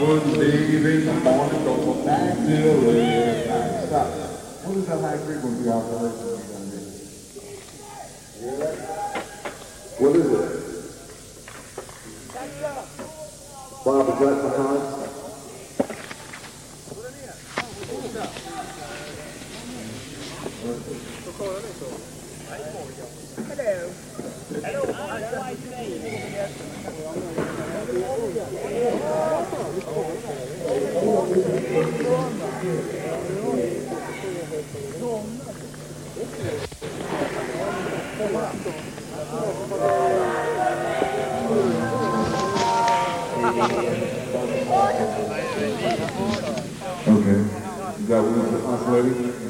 would leave in the morning, go back till late night. Stop. What is that high frequency operation you done there? What is it? Bob, is that behind? Okay. Is that what you're oscillating?